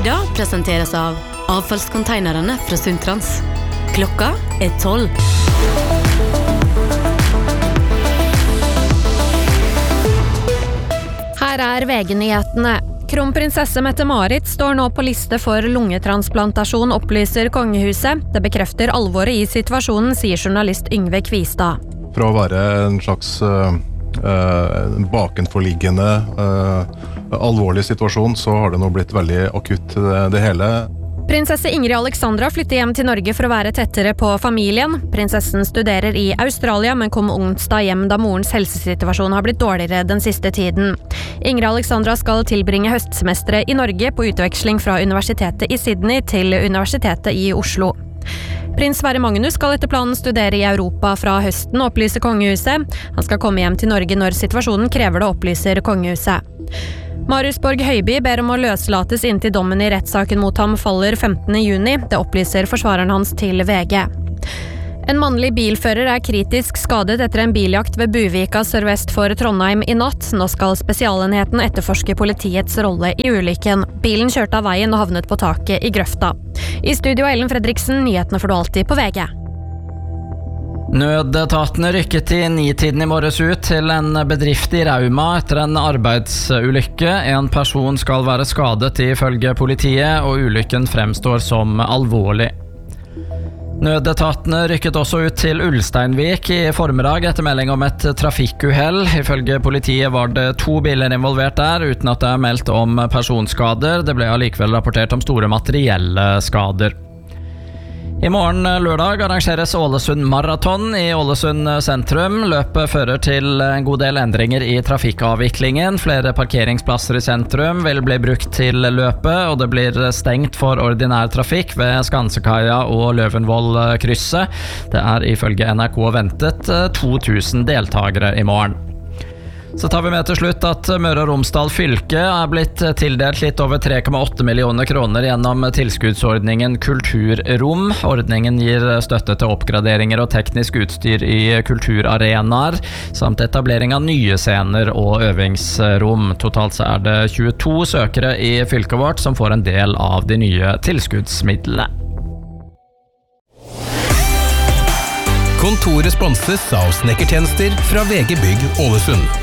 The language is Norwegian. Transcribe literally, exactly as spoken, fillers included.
Sida presenteres av avfallskonteinerne fra Sundtrans. Klokka er tolv. Her er V G-nyhetene. Kronprinsesse Mette-Marit står nå på liste for lungetransplantasjon, opplyser kongehuset. Det bekrefter alvoret i situasjonen, sier journalist Yngve Kvistad. Fra å være en slags uh, uh, bakenforliggende, uh, alvorlig situasjon, så har det nå blitt veldig akutt det, det hele. Prinsesse Ingrid Alexandra flytter hjem til Norge for å være tettere på familien. Prinsessen studerer i Australia, men kom onsdag hjem da morens helsesituasjon har blitt dårligere den siste tiden. Ingrid Alexandra skal tilbringe høstsemesteret i Norge på utveksling fra universitetet i Sydney til universitetet i Oslo. Prins Sverre Magnus skal etter planen studere i Europa fra høsten, opplyser kongehuset. Han skal komme hjem til Norge når situasjonen krever det, opplyser kongehuset. Marius Borg Høiby ber om å løslates inntil dommen i rettssaken mot ham faller femtende juni. Det opplyser forsvareren hans til V G. En mannlig bilfører er kritisk skadet etter en biljakt ved Buvika sørvest for Trondheim i natt. Nå skal spesialenheten etterforske politiets rolle i ulykken. Bilen kjørte av veien og havnet på taket i grøfta. I studio Ellen Fredriksen, nyhetene får du alltid på V G. Nødetatene rykket i nitiden i morges ut til en bedrift i Rauma etter en arbeidsulykke. En person skal være skadet ifølge politiet, og ulykken fremstår som alvorlig. Nødetatene rykket også ut til Ulsteinvik i formiddag etter melding om et trafikkuhell. Ifølge politiet var det to biler involvert der, uten at det er meldt om personskader. Det ble allikevel rapportert om store materielle skader. I morgen lørdag arrangeres Ålesund Marathon i Ålesund sentrum. Løpet fører til en god del endringer i trafikkavviklingen. Flere parkeringsplasser i sentrum vil bli brukt til løpet, og det blir stengt for ordinær trafikk ved Skansekaia og Løvenvoll-krysset. Det er ifølge N R K ventet to tusen deltagere i morgen. Så tar vi med til slutt at Møre og Romsdal fylke er blitt tildelt litt over tre komma åtte millioner kroner gjennom tilskuddsordningen Kulturrom. Ordningen gir støtte til oppgraderinger og teknisk utstyr i kulturarenaer, samt etablering av nye scener og øvingsrom. Totalt så er det tjueto søkere i fylket vårt som får en del av de nye tilskuddsmidlene. Kontoret sponses av snekkertjenester fra V G Bygg Ålesund.